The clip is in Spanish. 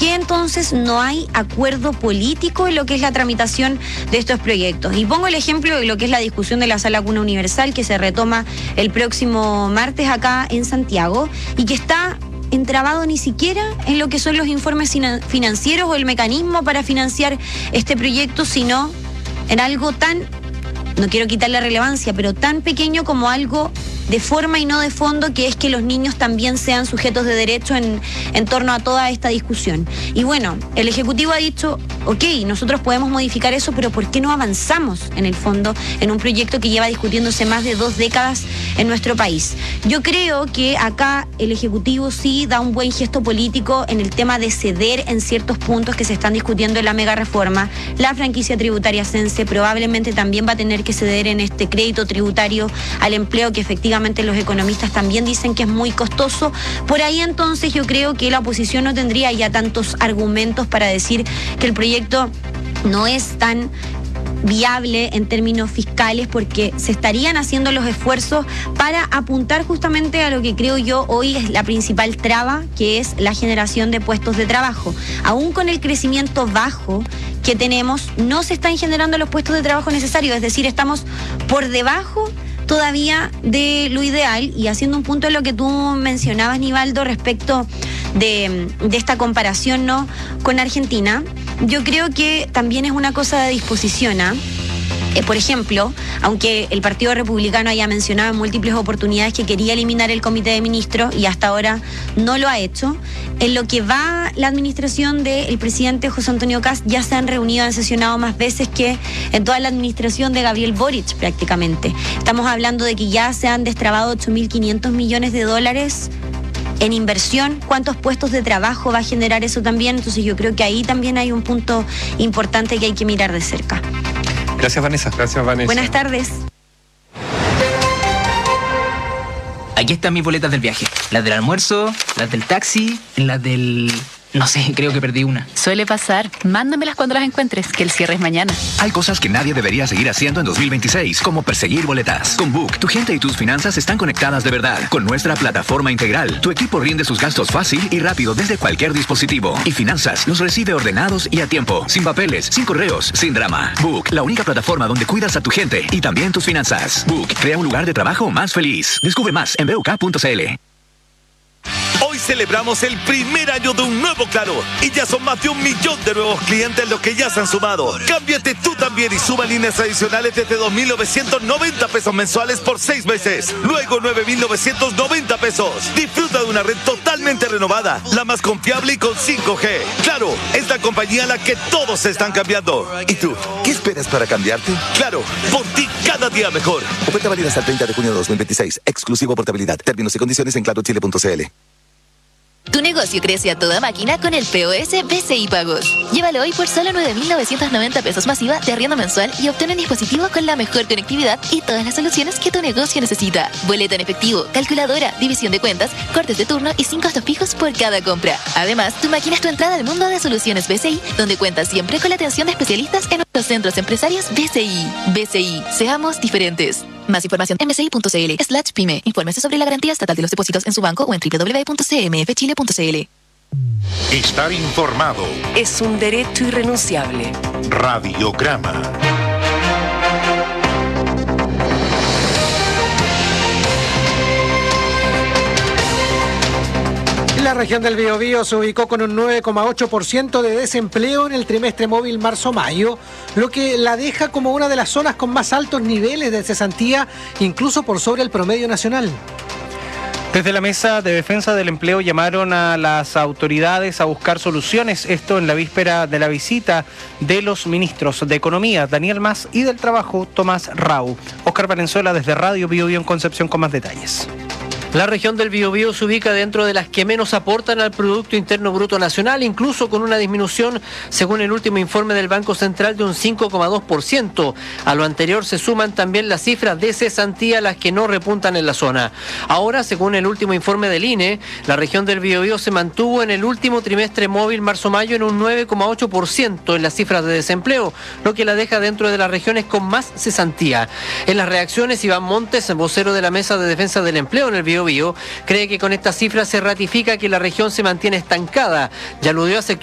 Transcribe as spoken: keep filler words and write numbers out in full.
qué entonces no hay acuerdo político en lo que es la tramitación de estos proyectos? Y pongo el ejemplo de lo que es la discusión de la Sala Cuna Universal, que se retoma el próximo martes acá en Santiago, y que está entrabado ni siquiera en lo que son los informes financieros o el mecanismo para financiar este proyecto, sino en algo tan, no quiero quitarle relevancia, pero tan pequeño como algo de forma y no de fondo, que es que los niños también sean sujetos de derecho en, en torno a toda esta discusión. Y bueno, el Ejecutivo ha dicho, ok, nosotros podemos modificar eso, pero ¿por qué no avanzamos en el fondo en un proyecto que lleva discutiéndose más de dos décadas en nuestro país? Yo creo que acá el Ejecutivo sí da un buen gesto político en el tema de ceder en ciertos puntos que se están discutiendo en la mega reforma. La franquicia tributaria Sense probablemente también va a tener que ceder en este crédito tributario al empleo, que efectivamente los economistas también dicen que es muy costoso. Por ahí entonces yo creo que la oposición no tendría ya tantos argumentos para decir que el proyecto no es tan viable en términos fiscales, porque se estarían haciendo los esfuerzos para apuntar justamente a lo que creo yo hoy es la principal traba, que es la generación de puestos de trabajo. Aún con el crecimiento bajo que tenemos, no se están generando los puestos de trabajo necesarios, es decir, estamos por debajo todavía de lo ideal. Y haciendo un punto de lo que tú mencionabas, Nivaldo, respecto de, de esta comparación, ¿no?, con Argentina, yo creo que también es una cosa de disposición, ¿ah? Eh, por ejemplo, aunque el Partido Republicano haya mencionado en múltiples oportunidades que quería eliminar el Comité de Ministros y hasta ahora no lo ha hecho, en lo que va la administración del presidente José Antonio Kast ya se han reunido, han sesionado más veces que en toda la administración de Gabriel Boric prácticamente. Estamos hablando de que ya se han destrabado ocho mil quinientos millones de dólares en inversión. ¿Cuántos puestos de trabajo va a generar eso también? Entonces yo creo que ahí también hay un punto importante que hay que mirar de cerca. Gracias, Vanessa. Gracias, Vanessa. Buenas tardes. Aquí están mis boletas del viaje. Las del almuerzo, las del taxi, las del... No sé, creo que perdí una. Suele pasar. Mándamelas cuando las encuentres, que el cierre es mañana. Hay cosas que nadie debería seguir haciendo en dos mil veintiséis, como perseguir boletas. Con Book, tu gente y tus finanzas están conectadas de verdad. Con nuestra plataforma integral, tu equipo rinde sus gastos fácil y rápido desde cualquier dispositivo. Y Finanzas los recibe ordenados y a tiempo. Sin papeles, sin correos, sin drama. Book, la única plataforma donde cuidas a tu gente y también tus finanzas. Book, crea un lugar de trabajo más feliz. Descubre más en b u k punto c l. Hoy celebramos el primer año de un nuevo Claro y ya son más de un millón de nuevos clientes los que ya se han sumado. Cámbiate tú también y suma líneas adicionales desde dos mil novecientos noventa pesos mensuales por seis meses. Luego nueve mil novecientos noventa pesos. Disfruta de una red totalmente renovada, la más confiable y con cinco G. Claro, es la compañía a la que todos se están cambiando. ¿Y tú? ¿Qué esperas para cambiarte? Claro, por ti cada día mejor. Oferta válida hasta el treinta de junio de dos mil veintiséis. Exclusivo portabilidad. Términos y condiciones en claro chile punto c l. Tu negocio crece a toda máquina con el P O S B C I Pagos. Llévalo hoy por solo nueve mil novecientos noventa pesos masiva de arriendo mensual y obtén un dispositivo con la mejor conectividad y todas las soluciones que tu negocio necesita. Boleta en efectivo, calculadora, división de cuentas, cortes de turno y sin costos fijos por cada compra. Además, tu máquina es tu entrada al mundo de soluciones B C I, donde cuentas siempre con la atención de especialistas en nuestros centros empresarios B C I. B C I, seamos diferentes. Más información en bci punto c l slash pyme. Infórmese sobre la garantía estatal de los depósitos en su banco o en doble u doble u doble u punto c m f chile punto c l. Estar informado es un derecho irrenunciable. Radiograma. La región del Biobío se ubicó con un nueve coma ocho por ciento de desempleo en el trimestre móvil marzo-mayo, lo que la deja como una de las zonas con más altos niveles de cesantía, incluso por sobre el promedio nacional. Desde la Mesa de Defensa del Empleo llamaron a las autoridades a buscar soluciones, esto en la víspera de la visita de los ministros de Economía, Daniel Mas, y del Trabajo, Tomás Rau. Óscar Valenzuela desde Radio Biobío en Concepción con más detalles. La región del Biobío se ubica dentro de las que menos aportan al Producto Interno Bruto Nacional, incluso con una disminución, según el último informe del Banco Central, de un cinco coma dos por ciento. A lo anterior se suman también las cifras de cesantía, las que no repuntan en la zona. Ahora, según el último informe del I N E, la región del Biobío se mantuvo en el último trimestre móvil marzo-mayo en un nueve coma ocho por ciento en las cifras de desempleo, lo que la deja dentro de las regiones con más cesantía. En las reacciones, Iván Montes, vocero de la Mesa de Defensa del Empleo en el Biobío, cree que con estas cifras se ratifica que la región se mantiene estancada y aludió a sectores